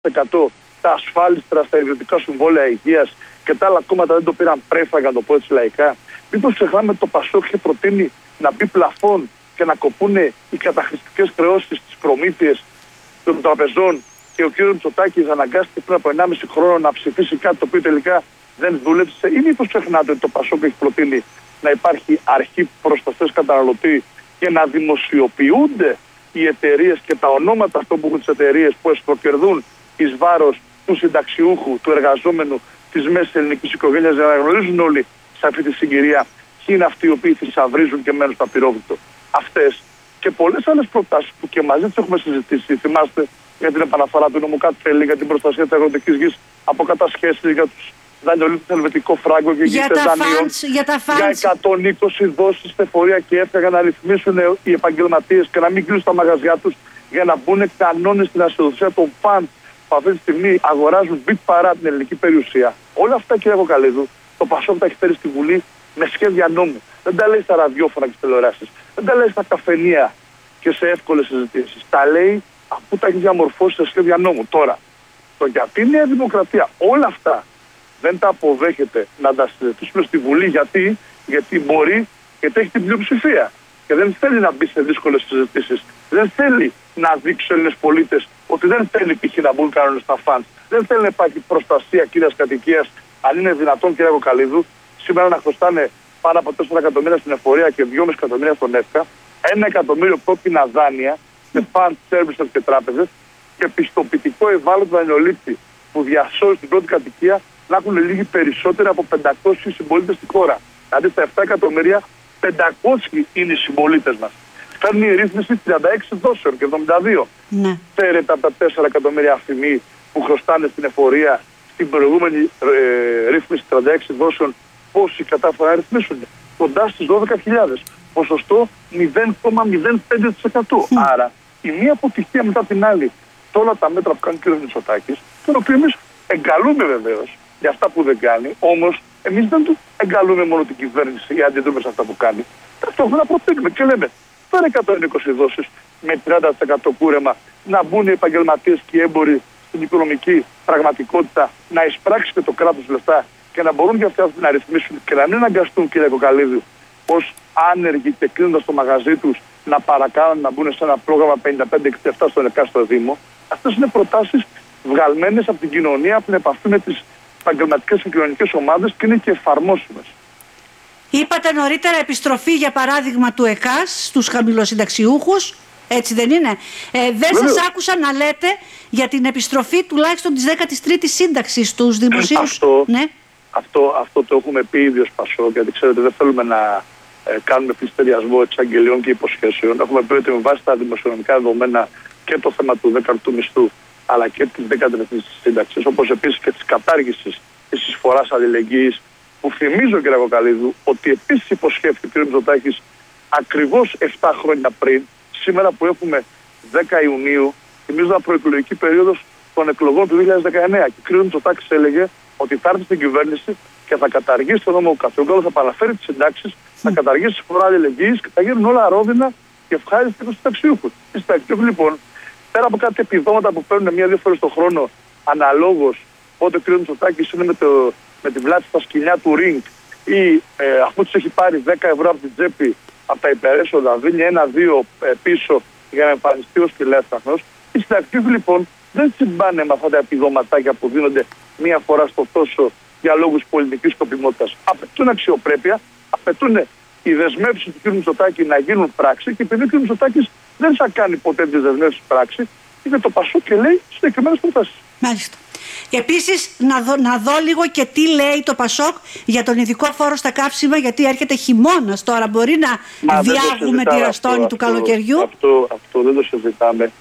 τα ασφάλιστρα στα ιδιωτικά συμβόλαια υγείας και τα άλλα κόμματα δεν το πήραν πρέφα, για να το πω έτσι λαϊκά. Μήπως ξεχνάμε ότι το Πασόκ είχε προτείνει να μπει πλαφόν και να κοπούν οι καταχρηστικές χρεώσεις στις προμήθειες των τραπεζών και ο κ. Μητσοτάκης αναγκάστηκε πριν από 1,5 χρόνο να ψηφίσει κάτι το οποίο τελικά δεν δούλεψε, ή μήπως ξεχνάτε ότι το Πασόκ έχει προτείνει να υπάρχει αρχή προστασίας καταναλωτή και να δημοσιοποιούνται οι εταιρείες και τα ονόματα αυτών που έχουν τις εταιρείες που εσπροκερδούν εις βάρος του συνταξιούχου, του εργαζόμενου, της μέσης ελληνικής οικογένειας, για να γνωρίζουν όλοι σε αυτή τη συγκυρία ποιοι είναι αυτοί οι οποίοι θησαυρίζουν και μένουν στο απειρόβλητο. Αυτές και πολλές άλλες προτάσεις που και μαζί τις έχουμε συζητήσει. Θυμάστε για την επαναφορά του νόμου Κατσέλη, για την προστασία της αγροτικής γης από κατασχέσεις, για τους δανειολήπτες ελβετικό φράγκο και γης δανείων, για 120 δόσεις σε φορεία και έφταγα να ρυθμίσουν οι επαγγελματίες και να μην κλείσουν τα μαγαζιά τους, για να μπουν κανόνες στην ασιοδοσία των φαντ που αυτή τη στιγμή αγοράζουν μπιτ παρά την ελληνική περιουσία. Όλα αυτά, κύριε Κοκαλίδου, το Πασόκ τα έχει φέρει στη Βουλή με σχέδια νόμου. Δεν τα λέει στα ραδιόφωνα και στις τηλεοράσεις. Δεν τα λέει στα καφενεία και σε εύκολες συζητήσεις. Τα λέει αφού τα έχει διαμορφώσει σε σχέδια νόμου. Τώρα, το γιατί η Νέα Δημοκρατία όλα αυτά δεν τα αποδέχεται να τα συζητήσουμε στη Βουλή, γιατί μπορεί, γιατί έχει την πλειοψηφία. Και δεν θέλει να μπει σε δύσκολες συζητήσεις. Δεν θέλει να δείξει στους Έλληνες πολίτες ότι δεν θέλει π.χ. να μπουν κανόνες στα φαντ. Δεν θέλει να υπάρχει προστασία κύριας κατοικίας, αν είναι δυνατόν, κύριε Κοκαλίδου, σήμερα να χρωστάνε πάνω από 4 εκατομμύρια στην εφορία και 2,5 εκατομμύρια στον ΕΦΚΑ, 1 εκατομμύριο κόκκινα δάνεια σε fund services και τράπεζες και πιστοποιητικό ευάλωτο δανειολήπτη που διασώζει την πρώτη κατοικία να έχουν λίγοι περισσότεροι από 500 συμπολίτες στη χώρα. Δηλαδή στα 7 εκατομμύρια, 500 είναι οι συμπολίτες μας. Φέρνει η ρύθμιση 36 δόσεων και 72. Ναι. Φέρετε από τα 4 εκατομμύρια αφημοί που χρωστάνε στην εφορία στην προηγούμενη ρύθμιση 36 δόσεων, πόσοι κατάφεραν να ρυθμίσουν. Κοντά στις 12.000. Ποσοστό 0,05%. Άρα η μία αποτυχία μετά την άλλη σε όλα τα μέτρα που κάνει ο κ. Μητσοτάκης, τον οποίο εμείς εγκαλούμε βεβαίως για αυτά που δεν κάνει, όμως εμείς δεν του εγκαλούμε μόνο την κυβέρνηση ή αντιδρούμε σε αυτά που κάνει. Ταυτόχρονα προτείνουμε και λέμε φέρε 120 δόσεις με 30% κούρεμα, να μπουν οι επαγγελματίες και οι έμποροι στην οικονομική πραγματικότητα, να εισπράξει και το κράτος λεφτά και να μπορούν και αυτοί να ρυθμίσουν και να μην αναγκαστούν, κύριε Κοκαλίδου, ως άνεργοι και κλείνοντας το μαγαζί τους να παρακάνουν να μπουν σε ένα πρόγραμμα 55-67 στον εκάστοτε Δήμο. Αυτές είναι προτάσεις βγαλμένες από την κοινωνία, από την επαφή με τις επαγγελματικές και κοινωνικές ομάδες και είναι και εφαρμόσιμες. Είπατε νωρίτερα επιστροφή, για παράδειγμα, του ΕΚΑΣ στους χαμηλοσυνταξιούχους, έτσι δεν είναι? Δεν σας άκουσα να λέτε για την επιστροφή τουλάχιστον της 13ης σύνταξης στους δημοσίους. Αυτό το έχουμε πει ήδη ως Πασόκ, γιατί ξέρετε δεν θέλουμε να κάνουμε πληστηριασμό εξαγγελιών και υποσχέσεων. Έχουμε πει ότι με βάση τα δημοσιονομικά δεδομένα και το θέμα του 10ου μισθού, αλλά και της 13ης σύνταξης, όπως επίσης και της κατάργησης της εισφοράς αλληλεγγύης, που θυμίζω, κύριε Κοκαλίδου, ότι επίσης υποσχέθηκε ο κ. Μητσοτάκης ακριβώς 7 χρόνια πριν, σήμερα που έχουμε 10 Ιουνίου, θυμίζω μια προεκλογική περίοδος των εκλογών του 2019. Και ο κ. Μητσοτάκης έλεγε ότι θα έρθει στην κυβέρνηση και θα καταργήσει το νόμο Κατσόγκαλο, θα παραφέρει τις συντάξεις, θα καταργήσει τη φορά αλληλεγγύης και θα γίνουν όλα ρόδινα και ευχάριστα για τους συνταξιούχους. Οι συνταξιούχοι, λοιπόν, πέρα από κάτι επιδόματα που παίρνουν 1-2 φορές το χρόνο, αναλόγως, πότε ο κ. Μητσοτάκης είναι με τη βλάτη στα σκυλιά του ring ή αφού τους έχει πάρει 10 ευρώ από την τσέπη από τα υπερέσοδα, δίνει 1-2 πίσω για να εμφανιστεί ως τηλέφωνος. Οι συνταξιούχοι, λοιπόν, δεν συμπάνε με αυτά τα επιδόματάκια που δίνονται μία φορά στο τόσο για λόγους πολιτικής σκοπιμότητας. Απαιτούν αξιοπρέπεια, απαιτούν οι δεσμεύσεις του κ. Μητσοτάκη να γίνουν πράξη και επειδή ο κ. Μητσοτάκης δεν θα κάνει ποτέ τις δεσμεύσεις πράξη, είναι το Πασόκ και λέει συγκεκριμένες προτάσεις. Μάλιστα. Επίσης, να δω λίγο και τι λέει το Πασόκ για τον ειδικό φόρο στα καύσιμα, γιατί έρχεται χειμώνας τώρα. Μπορεί να διάγουμε τη ραστόνη του καλοκαιριού. Αυτό δεν το συζητάμε.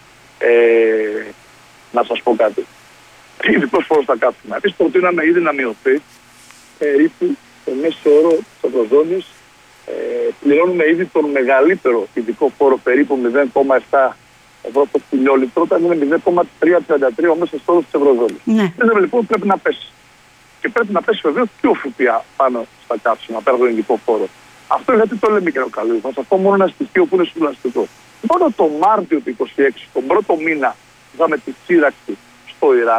Να σας πω κάτι. Ειδικός φόρος στα καύσιμα. Εμείς προτείναμε ήδη να μειωθεί περίπου το μέσο όρο της Ευρωζώνης. Πληρώνουμε ήδη τον μεγαλύτερο ειδικό φόρο, περίπου 0,7 ευρώ το χιλιόλιτρο, όταν είναι 0,333 μέσα στο όρο της Ευρωζώνης. Ναι. Λοιπόν, πρέπει να πέσει. Και πρέπει να πέσει βεβαίως και ο ΦΠΑ πάνω στα καύσιμα, πέρα από τον ειδικό φόρο. Αυτό γιατί το λέμε, κύριε Κοκαλίδου? Θα σας πω μόνο ένα στοιχείο που είναι συμβουλαστικό. Μόνο το Μάρτιο του 2026, τον πρώτο μήνα, είχαμε τη σύραξη το Ιράν.